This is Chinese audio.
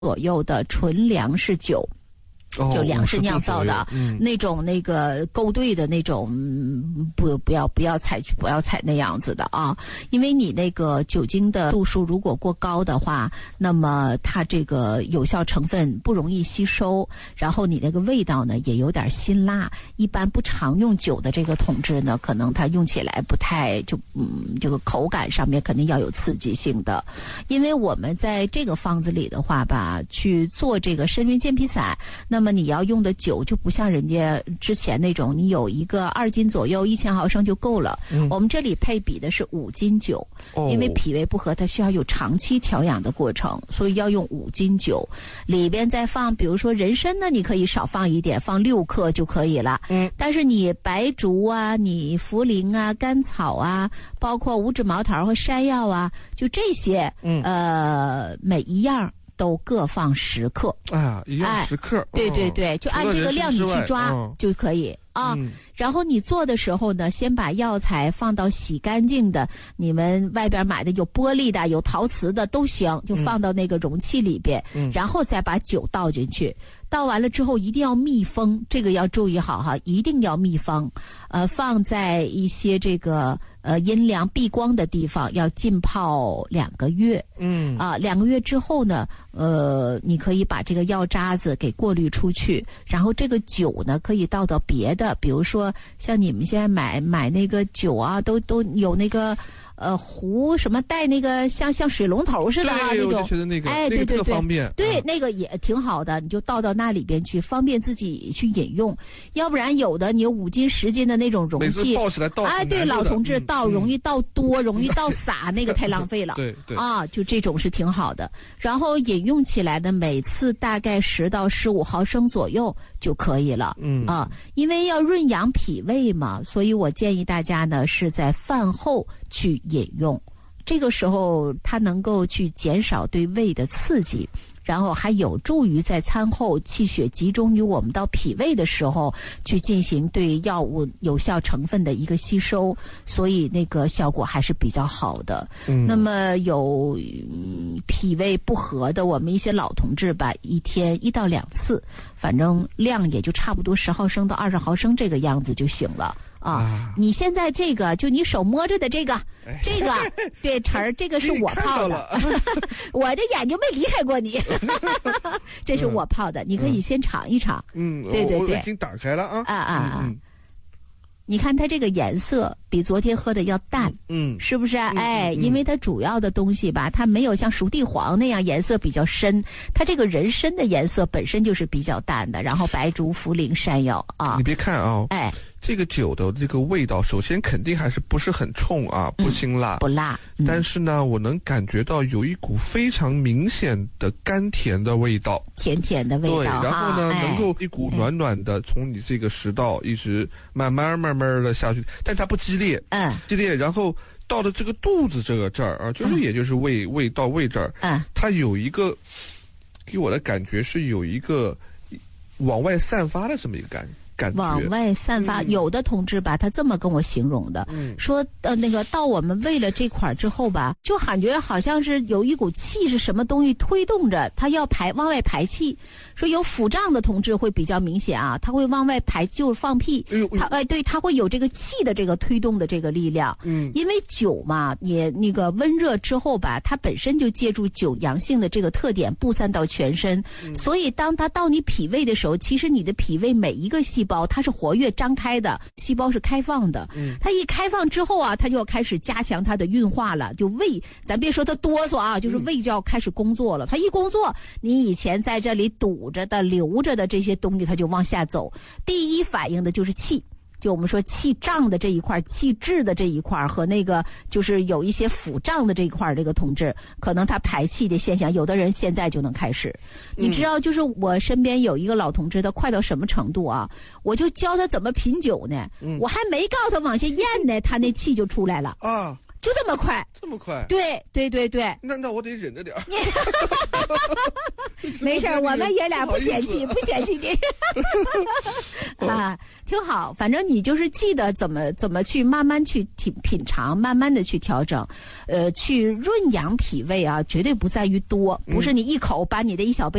左右的纯粮食酒。就粮食酿造的那种那个勾兑的那种，不要采那样子的啊，因为你那个酒精的度数如果过高的话，那么它这个有效成分不容易吸收，然后你那个味道呢也有点辛辣。一般不常用酒的这个同志呢，可能它用起来不太这个口感上面肯定要有刺激性的。因为我们在这个方子里的话吧，去做这个参苓健脾散，那么你要用的酒就不像人家之前那种，你有一个2斤左右1000毫升就够了。我们这里配比的是5斤酒，因为脾胃不和它需要有长期调养的过程，所以要用5斤酒。里边再放，比如说人参呢，你可以少放一点，放6克就可以了。但是你白术啊，你茯苓啊，甘草啊，包括五指毛桃和山药啊，就这些，每一样都各放10克。 一样10克。 对，就按这个量你去抓就可以啊。然后你做的时候呢，先把药材放到洗干净的，你们外边买的有玻璃的有陶瓷的都行，就放到那个容器里边，然后再把酒倒进去。倒完了之后一定要密封，这个要注意好哈，一定要密封。放在一些这个阴凉避光的地方，要浸泡2个月。2个月之后呢，你可以把这个药渣子给过滤出去，然后这个酒呢可以倒到别的，比如说像你们现在买那个酒啊，都有那个壶什么带那个像水龙头似的那种， 我就觉得那个对特方便。 对，那个也挺好的，你就倒到那里边去，方便自己去饮用。要不然有的你有5斤10斤的那种容器， 每次倒起来倒对，老同志倒容易倒多，容易倒洒，那个太浪费了。 对就这种是挺好的。然后饮用起来呢，每次大概10到15毫升左右就可以了。因为要润养脾胃嘛，所以我建议大家呢是在饭后去饮用，这个时候它能够去减少对胃的刺激，然后还有助于在餐后气血集中于我们到脾胃的时候去进行对药物有效成分的一个吸收，所以那个效果还是比较好的。那么有脾胃不和的我们一些老同志吧，一天1到2次，反正量也就差不多10毫升到20毫升这个样子就行了。你现在这个就你手摸着的这个对晨儿，这个是我泡的我这眼睛没离开过你这是我泡的，你可以先尝一尝。对， 我已经打开了啊。 你看它这个颜色比昨天喝的要淡，是不是？因为它主要的东西吧，它没有像熟地黄那样颜色比较深，它这个人参的颜色本身就是比较淡的，然后白术、茯苓、山药啊。 你别看啊，这个酒的这个味道，首先肯定还是不是很冲啊，不辛辣， 不辣。 但是呢，我能感觉到有一股非常明显的甘甜的味道， 甜甜的味道。 对，然后呢，能够一股暖暖的从你这个食道一直慢慢的下去，但它不激烈，激烈，然后到了这个肚子这儿啊，也就是胃到胃这儿，它有一个给我的感觉是有一个往外散发的这么一个感觉。 往外散发，有的同志吧，他这么跟我形容的，说那个到我们胃了这块之后吧，就感觉好像是有一股气是什么东西推动着他要往外排气。说有腹胀的同志会比较明显啊，他会往外排，就是放屁。对，他会有这个气的这个推动的这个力量。因为酒嘛，也那个温热之后吧，它本身就借助酒阳性的这个特点布散到全身，所以当它到你脾胃的时候，其实你的脾胃每一个细胞它是活跃张开的，细胞是开放的。它一开放之后啊，它就要开始加强它的运化了，就胃，咱别说它哆嗦啊，就是胃就要开始工作了。它一工作，你以前在这里堵着的留着的这些东西它就往下走，第一反应的就是气，就我们说气胀的这一块，气滞的这一块和那个就是有一些腹胀的这一块，这个同志可能他排气的现象，有的人现在就能开始。你知道，就是我身边有一个老同志，他快到什么程度啊？我就教他怎么品酒呢，我还没告诉他往下咽呢，他那气就出来了啊。就这么快， 这么快？ 对。 那我得忍着点没事，我们爷俩不嫌弃你啊，挺好。反正你就是记得怎么去慢慢去品尝，慢慢的去调整，去润养脾胃啊，绝对不在于多，不是你一口把你的一小杯